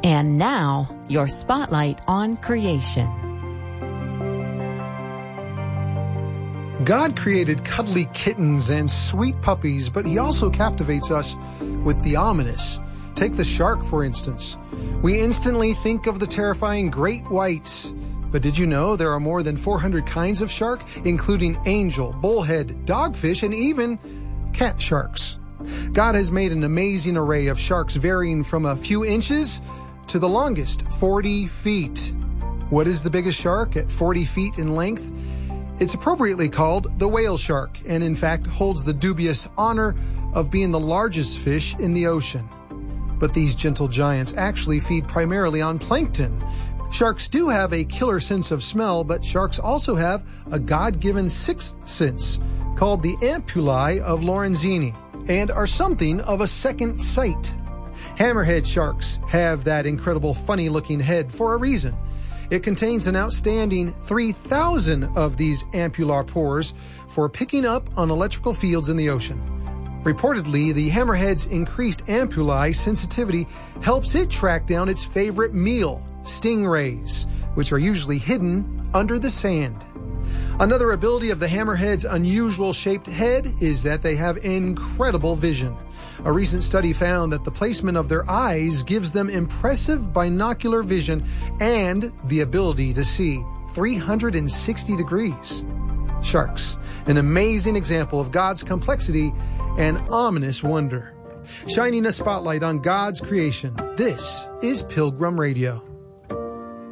And now, your spotlight on creation. God created cuddly kittens and sweet puppies, but he also captivates us with the ominous. Take the shark, for instance. We instantly think of the terrifying great white. But did you know there are more than 400 kinds of shark, including angel, bullhead, dogfish, and even cat sharks? God has made an amazing array of sharks varying from a few inches to the longest, 40 feet. What is the biggest shark at 40 feet in length? It's appropriately called the whale shark, and in fact holds the dubious honor of being the largest fish in the ocean. But these gentle giants actually feed primarily on plankton. Sharks do have a killer sense of smell, but sharks also have a God-given sixth sense called the ampullae of Lorenzini and are something of a second sight. Hammerhead sharks have that incredible funny-looking head for a reason. It contains an outstanding 3,000 of these ampullar pores for picking up on electrical fields in the ocean. Reportedly, the hammerhead's increased ampullae sensitivity helps it track down its favorite meal, stingrays, which are usually hidden under the sand. Another ability of the hammerhead's unusual shaped head is that they have incredible vision. A recent study found that the placement of their eyes gives them impressive binocular vision and the ability to see 360 degrees. Sharks, an amazing example of God's complexity and ominous wonder. Shining a spotlight on God's creation, this is Pilgrim Radio.